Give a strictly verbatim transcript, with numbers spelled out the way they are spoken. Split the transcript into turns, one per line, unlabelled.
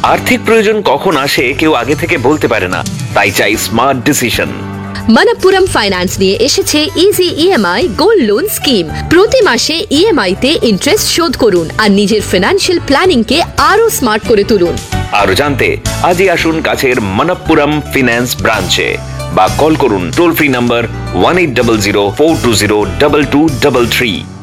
আর্থিক প্রয়োজন কখন আসে কেউ আগে থেকে বলতে পারে না, তাই চাই স্মার্ট ডিসিশন।
মানাপ্পুরম ফাইন্যান্স নিয়ে এসেছে easy EMI gold loan scheme. প্রতি মাসে ইএমআই তে ইন্টারেস্ট শোধ করুন আর নিজের ফিনান্সিয়াল প্ল্যানিং কে আরো স্মার্ট করে তুলুন।
আরো জানতে আজই আসুন কাছের মানাপ্পুরম ফিন্যান্স ব্রাঞ্চে বা কল করুন toll free number one eight double zero four two zero double two double three.